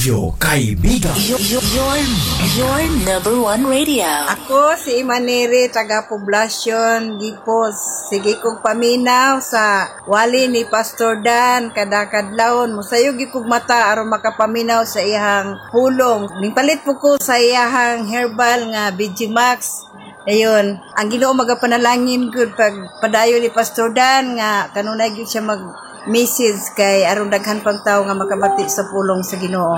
Radyo Kaibigan. Your number one radio. Ako si Imaniri, taga Poblasyon, Gipos. Sige kong paminaw sa wali ni Pastor Dan, kadakadlawon. Musayog kong mata aron makapaminaw sa iyang pulong. Ningpalit po ko sa iyang herbal nga BG Max. Ayun, ang Ginoo magapanalangin gud pag padayo ni Pastor Dan nga kanunay gyud siya mag-message kay aron daghan pang tawo nga makabati sa pulong sa Ginoo.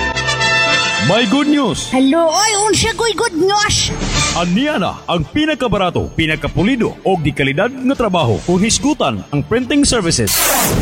May good news! Hello, oy, unsa ko'y good news? Aniya na ang pinakabarato, pinakapulido o di kalidad nga trabaho kung hisgutan ang printing services.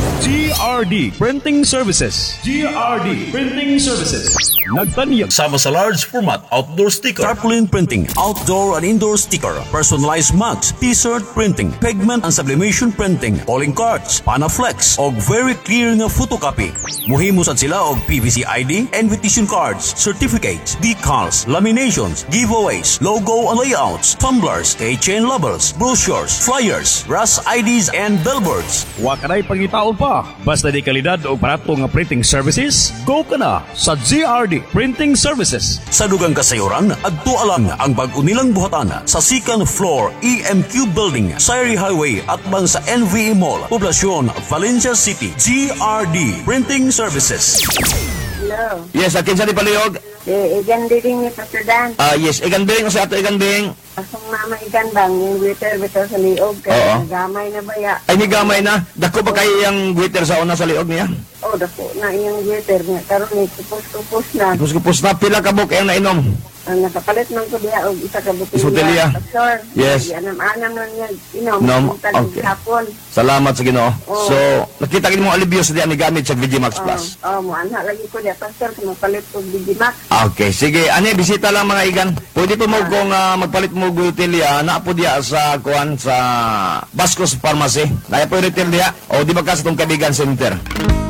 GRD Printing Services. GRD Printing Services. Nagtanyag Sama sa large format outdoor sticker, tarpaulin printing, outdoor and indoor sticker, personalized mugs, t-shirt printing, pigment and sublimation printing, calling cards, panaflex, og very clear nga photocopy. Muhimo sad sila og PVC ID, invitation cards, certificates, decals, laminations, giveaways, logo and layouts, tumblers, keychain labels, brochures, flyers, RAS IDs and billboards. wa kanay pangitaon pa. Basta di kalidad o barato nga printing services, go ka na sa GRD Printing Services. Sa dugang kasayuran, adto alang ang bag-o nilang buhatan sa second floor EMQ Building, Sayri Highway at man sa NVE Mall, Poblasyon, Valencia City. GRD Printing Services. Hello. Yes, akin sa di palihog. Igan din ni Pastor Dan. Yes, igan bing o sa ato igan bing. Asong mama igan bang yung bito sa liog. Oo. Kaya gamay na ba ya? Ay, ni gamay na. Dako ba kayo yung guiter sa una sa liog niya? Oh, dako na yung waiter niya. Karoon ni kupos na. Kupos na, pila ka buk yung nainom. Ang nakapalit man ko diya og isa ka butilya. Butilya. Pastor. Yes. Anam-anam lang niya. Inom. Nom, Okay. Hapon. Salamat sa Ginoo. Oo. So, nakita mo alibyo sa diyan ni gamit sa VG Max Plus. Mo anha lagi ko diya Pastor kung mapalit ko Digimax. Okay, sige. Ani, bisita lang mga igan. Pwede po mo kung magpalit mo gutilya, na po diya sa kuan sa Bascos Pharmacy. Kaya po retail diya. O di ba ka sa itong Kabigan Center?